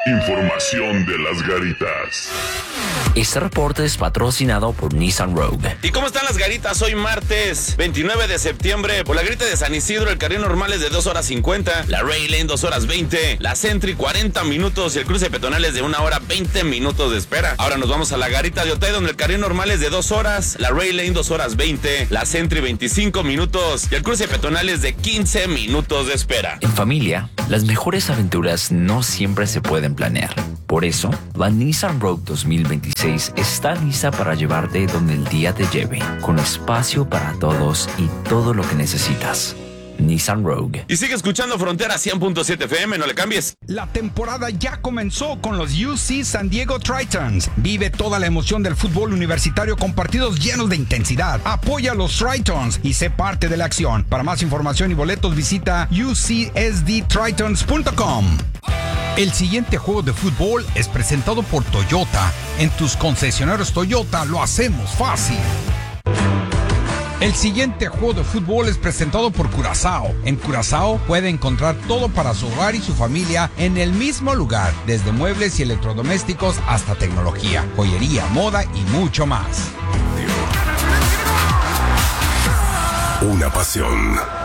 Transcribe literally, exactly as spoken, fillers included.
Información de las garitas. Este reporte es patrocinado por Nissan Rogue. ¿Y cómo están las garitas? Hoy martes veintinueve de septiembre. Por la garita de San Isidro, el carril normal es de dos horas cincuenta, la Ray Lane dos horas veinte, la Sentry cuarenta minutos y el cruce peatonal es de una hora veinte minutos de espera. Ahora nos vamos a la garita de Otay, donde el carril normal es de dos horas, la Ray Lane dos horas veinte, la Sentry veinticinco minutos y el cruce peatonal es de quince minutos de espera. En familia, las mejores aventuras no siempre se pueden planear. Por eso, la Nissan Rogue dos mil veintiséis está lista para llevarte donde el día te lleve, con espacio para todos y todo lo que necesitas. Nissan Rogue. Y sigue escuchando Frontera cien punto siete F M, no le cambies. La temporada ya comenzó con los U C San Diego Tritons. Vive toda la emoción del fútbol universitario con partidos llenos de intensidad. Apoya a los Tritons y sé parte de la acción. Para más información y boletos visita u c s d tritons punto com. El siguiente juego de fútbol es presentado por Toyota. En tus concesionarios Toyota lo hacemos fácil. El siguiente juego de fútbol es presentado por Curazao. En Curazao puede encontrar todo para su hogar y su familia en el mismo lugar, desde muebles y electrodomésticos hasta tecnología, joyería, moda y mucho más. Una pasión.